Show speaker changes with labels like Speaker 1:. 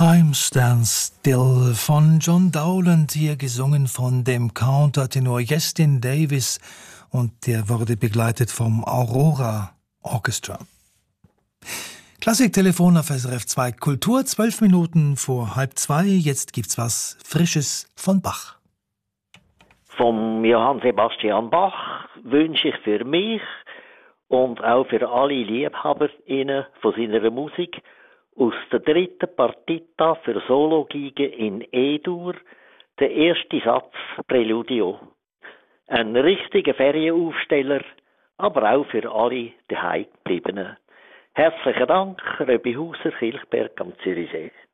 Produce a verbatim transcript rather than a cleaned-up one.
Speaker 1: Time Stands Still von John Dowland, hier gesungen von dem Countertenor Justin Davis, und der wurde begleitet vom Aurora Orchestra. Klassiktelefon auf S R F zwei Kultur, zwölf Minuten vor halb zwei. Jetzt gibt's was Frisches von Bach.
Speaker 2: Vom Johann Sebastian Bach wünsche ich für mich und auch für alle LiebhaberInnen von seiner Musik aus der dritten Partita für Solo-Geige in E-Dur der erste Satz Preludio. Ein richtiger Ferienaufsteller, aber auch für alle daheim gebliebenen. Herzlichen Dank, Röbi Hauser, Kilchberg am Zürichsee.